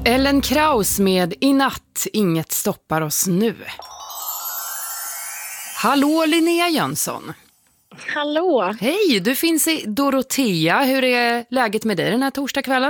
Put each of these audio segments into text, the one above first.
Ellen Kraus med I natt, inget stoppar oss nu. Hallå Linnea Jönsson. Hallå. Hej, du finns i Dorotea. Hur är läget med dig den här torsdagskvällen?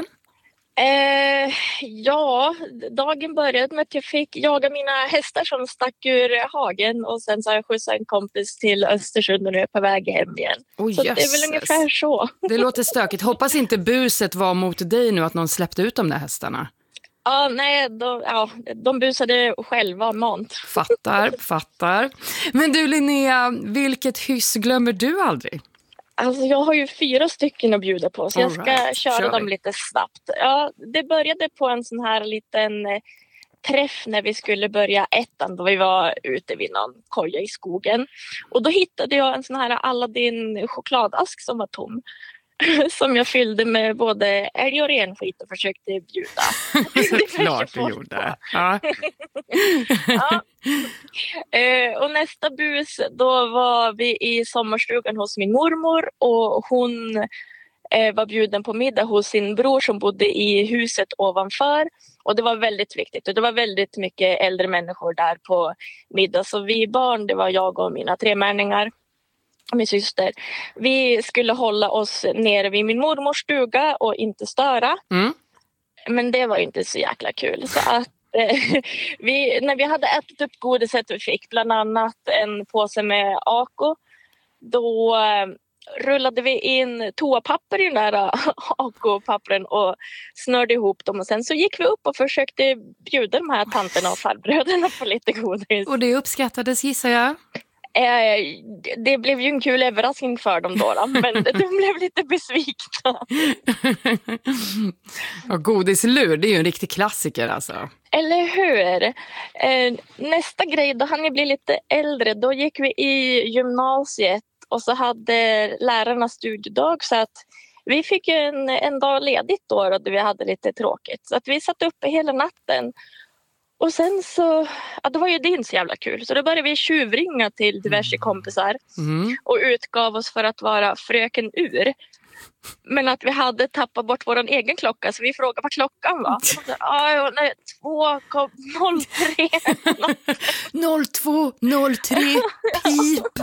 Ja, dagen började med att jag fick jaga mina hästar som stack ur hagen och sen så har jag skjutsat en kompis till Östersund och nu är jag på väg hem igen. Så det är väl ungefär så. Det låter stökigt. Hoppas inte buset var mot dig nu att någon släppte ut de där hästarna. Ja, nej, de busade själva mant. Fattar. Men du Linnea, vilket hyss glömmer du aldrig? Alltså jag har ju 4 stycken att bjuda på så jag ska köra dem lite snabbt. Ja, det började på en sån här liten träff när vi skulle börja ettan då vi var ute vid någon koja i skogen. Och då hittade jag en sån här Aladdin chokladask som var tom. Som jag fyllde med både älg och renskit och försökte bjuda. Klart du gjorde. Ja. Ja. Och nästa bus, då var vi i sommarstugan hos min mormor och hon var bjuden på middag hos sin bror som bodde i huset ovanför. Och det var väldigt viktigt och det var väldigt mycket äldre människor där på middag. Så vi barn, det var jag och mina 3 märningar. Min syster. Vi skulle hålla oss nere vid min mormors stuga och inte störa. Men det var inte så jäkla kul. Så att när vi hade ätit upp godiset vi fick, bland annat en påse med Ako, då rullade vi in toapapper i den där Ako-pappren och snörde ihop dem. Och sen så gick vi upp och försökte bjuda de här tanterna och farbröderna på lite godis. Och det uppskattades, gissar jag? Det blev ju en kul överraskning för dem då, men de blev lite besvikna. Och godislur, det är ju en riktig klassiker alltså. Eller hur? Nästa grej, då hann jag bli lite äldre. Då gick vi i gymnasiet och så hade lärarna studiedag så att vi fick en dag ledigt då vi hade lite tråkigt. Så att vi satt uppe hela natten. Och sen så, det var ju det inte så jävla kul. Så då började vi tjuvringa till diverse kompisar. Och utgav oss för att vara fröken Ur. Men att vi hade tappat bort vår egen klocka. Så vi frågade vad klockan var. 2:03. 02:03 pip.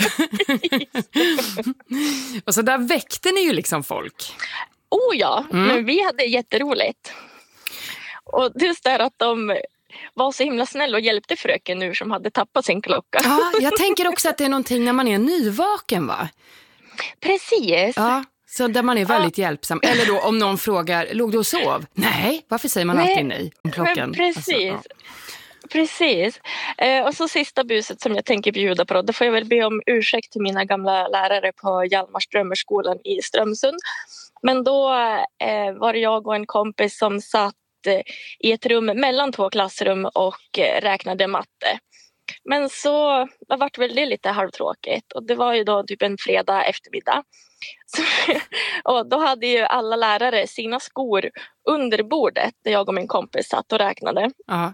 Och så där väckte ni ju liksom folk. Oh ja, men vi hade jätteroligt. Och just där att de var så himla snäll och hjälpte fröken nu som hade tappat sin klocka. Ja, jag tänker också att det är någonting när man är nyvaken, va? Precis. Ja, så där man är väldigt hjälpsam. Eller då om någon frågar, låg du och sov? Nej, varför säger man alltid nej om klockan? Men precis. Alltså, ja. Precis. Och så sista buset som jag tänker bjuda på då får jag väl be om ursäkt till mina gamla lärare på Hjalmars drömmerskolan i Strömsund. Men då var det jag och en kompis som satt i ett rum mellan 2 klassrum och räknade matte. Men så det vart väl det lite halvtråkigt och det var ju då typ en fredag eftermiddag. Så, och då hade ju alla lärare sina skor under bordet där jag och min kompis satt och räknade.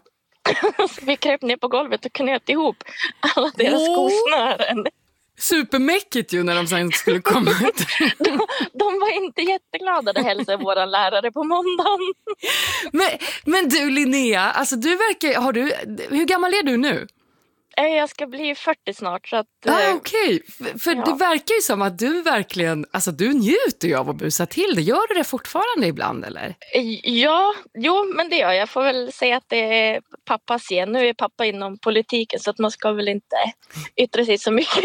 Så vi kröp ner på golvet och knöt ihop alla deras skosnören. Supermäckigt ju när de sen skulle komma ut. De var inte jätteglada att hälsa våra lärare på måndagen. Men du Linnea, alltså du verkar, hur gammal är du nu? Jag ska bli 40 snart. Så att, okej. För det verkar ju som att du verkligen, alltså du njuter ju av att busa till det. Gör du det fortfarande ibland eller? Ja, men det gör jag. Jag får väl säga att det är pappas gen. Nu är pappa inom politiken så att man ska väl inte yttra sig så mycket.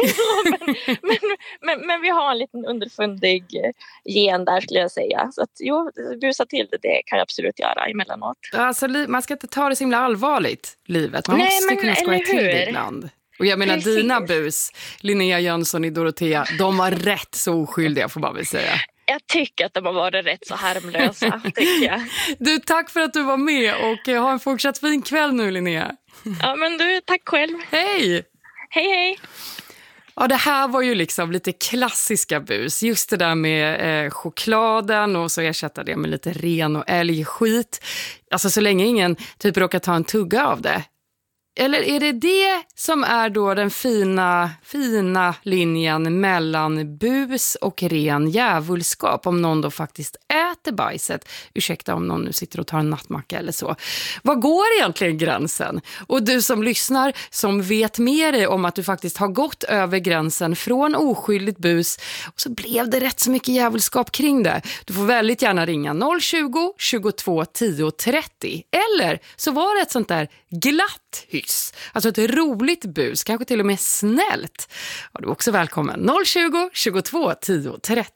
men vi har en liten underfundig gen där skulle jag säga. Så att busa till det kan jag absolut göra emellanåt. Alltså man ska inte ta det så himla allvarligt, livet. Man måste kunna skoja till det ibland. Och jag menar, dina bus, Linnea Jönsson i Dorotea, de var rätt så oskyldiga får man väl säga. Jag tycker att de har varit rätt så harmlösa, tycker jag. Du, tack för att du var med och ha en fortsatt fin kväll nu, Linnea. Ja, men du, tack själv. Hej! Hej. Ja, det här var ju liksom lite klassiska bus. Just det där med chokladen och så ersätta det med lite ren och älgskit. Alltså så länge ingen typ råkar ta en tugga av det. Eller är det som är då den fina linjen mellan bus och ren djävulskap, om någon då faktiskt äter bajset? Ursäkta om någon nu sitter och tar en nattmacka eller så. Vad går egentligen gränsen? Och du som lyssnar, som vet mer om att du faktiskt har gått över gränsen från oskyldigt bus, och så blev det rätt så mycket djävulskap kring det. Du får väldigt gärna ringa 020 22 10 30. Eller så var det ett sånt där glatt hyss. Alltså ett roligt bus, kanske till och med snällt. Ja, du är också välkommen. 020 22 10 30.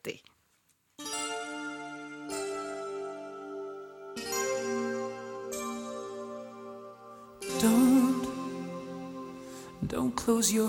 Don't close your